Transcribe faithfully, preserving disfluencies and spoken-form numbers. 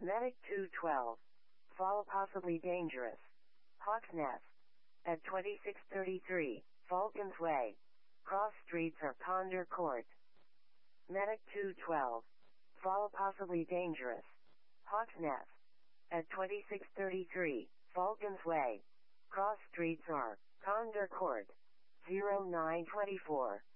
Medic two twelve. Fall possibly dangerous. Hawks Nest. At twenty-six thirty-three, Falcons Way. Cross streets or Ponder Court. Medic two twelve. Fall possibly dangerous. Hawks Nest. At twenty-six thirty-three, Falcons Way. Cross streets or Ponder Court. zero nine two four.